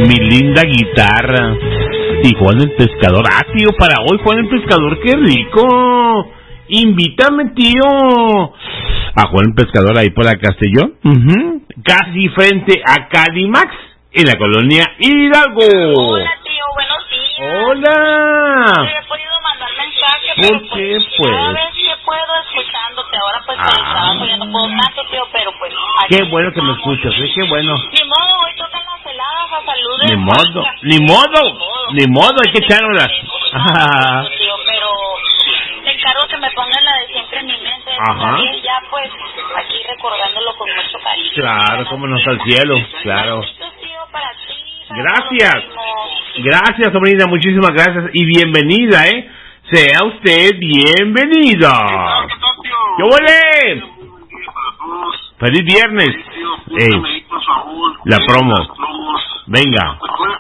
Mi linda guitarra. Y Juan el Pescador. Ah, tío, para hoy Juan el Pescador, qué rico. Invítame, tío. A Juan el Pescador ahí por la Castellón. Casi frente a Calimax, en la colonia Hidalgo. Hola, tío, buenos días. Hola. No he podido mandar mensaje, ¿Por pero qué, cada pues? vez que puedo escuchándote. Ahora pues con el trabajo ya no puedo tanto, tío, pero pues... Qué bueno que me escuchas, qué bueno. Ni modo, hoy tocan las heladas a salud de Ni modo, hay que echárnoslas. Tío, pero te encargo que me pongan la de siempre en mi mente. Ajá. Y ya pues aquí recordándolo con mucho cariño. Claro, cómo no está el cielo, claro. Tío, para ti, para Gracias. todos los Gracias, sobrina, muchísimas gracias y bienvenida, Sea usted bienvenida. ¡Qué huele! ¡Feliz viernes! Ey, la promo. Venga.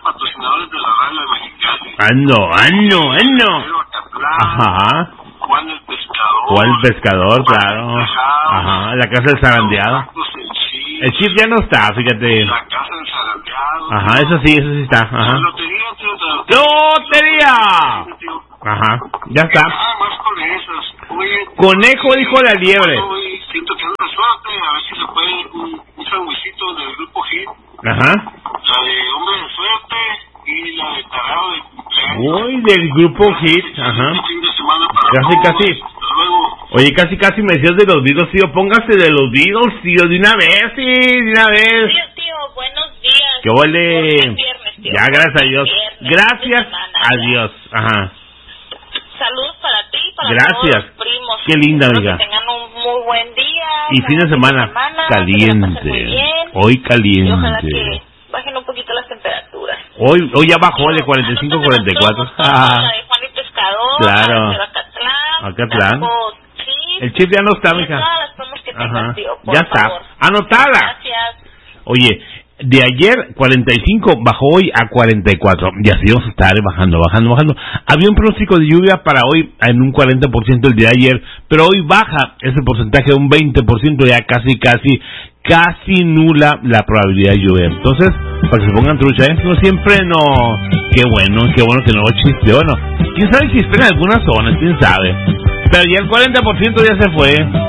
Ando. Ajá. Juan el Pescador, claro. Ajá, la casa del zarandeado. El chip ya no está, fíjate. Ajá, eso sí está. Ajá. ¡Lotería! Ajá, ya está. Conejo dijo la liebre. Siento que anda suerte, a ver si se puede un sandwichito del grupo Hit. Ajá. La de Hombre de Suerte y la de Tarado de cumpleaños. Uy, del grupo Hit, ajá. Este fin de semana para Casi. Luego. Oye, casi me decías de los Beatles, tío. Póngase de los Beatles, tío, de una vez, sí, de una vez. Tío, buenos días. ¡Qué huele! Viernes, tío. Ya, gracias a Dios. Gracias a Dios. Ajá. Saludos para ti y para Gracias. todos los primos. Qué linda, Espero amiga. que tengan un muy buen día. Y fin de semana caliente. Hoy Y ojalá caliente. que bajen un poquito las temperaturas. Hoy ya bajó de 45 a 44. La de Juan y Pescador. Claro. Acatlán. El chip ya no está, mija. Todas las promos que tengas, Ajá. tío, por Ya está. favor. Anotada. Gracias. Oye, de ayer 45 bajó hoy a 44. Y así vamos a estar bajando. Había un pronóstico de lluvia para hoy en un 40% el día de ayer, pero hoy baja ese porcentaje a un 20%, ya casi nula la probabilidad de lluvia. Entonces, para que se pongan trucha, no siempre no. Qué bueno que no chiste. Bueno, quién sabe si espera en algunas zonas, quién sabe. Pero ya el 40% ya se fue.